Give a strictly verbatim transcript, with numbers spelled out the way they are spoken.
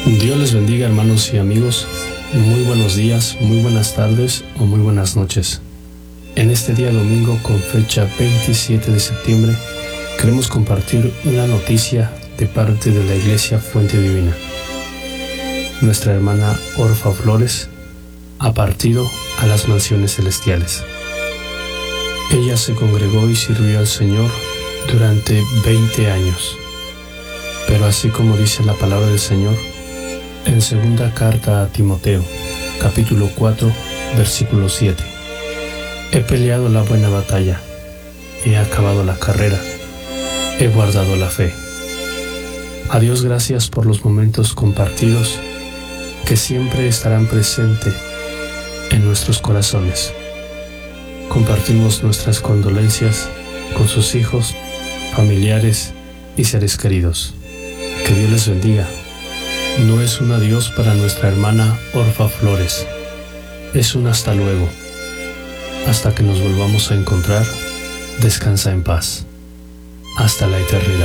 Dios les bendiga, hermanos y amigos. Muy buenos días, muy buenas tardes o muy buenas noches. En este día domingo, con fecha veintisiete de septiembre, queremos compartir una noticia de parte de la Iglesia Fuente Divina. Nuestra hermana Orfa Flores ha partido a las mansiones celestiales. Ella se congregó y sirvió al Señor durante veinte años. Pero así como dice la palabra del Señor, en segunda carta a Timoteo, capítulo cuatro, versículo siete. He peleado la buena batalla, he acabado la carrera, he guardado la fe. A Dios gracias por los momentos compartidos que siempre estarán presentes en nuestros corazones. Compartimos nuestras condolencias con sus hijos, familiares y seres queridos. Que Dios les bendiga. No es un adiós para nuestra hermana Orfa Flores, es un hasta luego. Hasta que nos volvamos a encontrar, descansa en paz. Hasta la eternidad.